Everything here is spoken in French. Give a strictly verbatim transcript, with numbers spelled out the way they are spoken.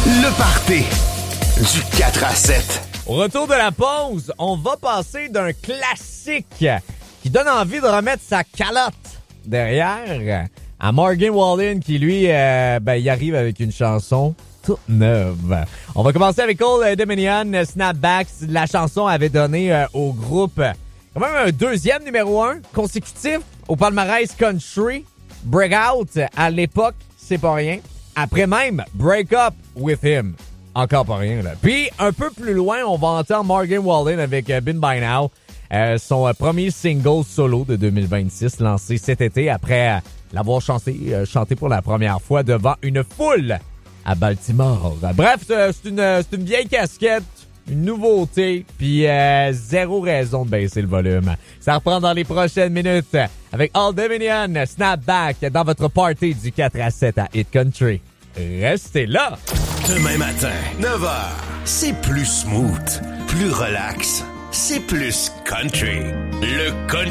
Le party du quatre à sept. Au retour de la pause, on va passer d'un classique qui donne envie de remettre sa calotte derrière à Morgan Wallen qui, lui, euh, ben, il arrive avec une chanson toute neuve. On va commencer avec Old Dominion, Snapback. La chanson avait donné euh, au groupe quand même un deuxième numéro un consécutif au palmarès country. Breakout, à l'époque, c'est pas rien. Après même, Break Up With Him. Encore pas rien, là. Puis, un peu plus loin, on va entendre Morgan Wallen avec euh, Been By Now, euh, son euh, premier single solo de deux mille vingt-six, lancé cet été après euh, l'avoir chanté, euh, chanté pour la première fois devant une foule à Baltimore. Bref, c'est, c'est, une, c'est une vieille casquette, une nouveauté, puis euh, zéro raison de baisser le volume. Ça reprend dans les prochaines minutes avec Old Dominion, Snapback, dans votre party du quatre à sept à Hit Country. Restez là! Demain matin, neuf heures, c'est plus smooth, plus relax, c'est plus country. Le country.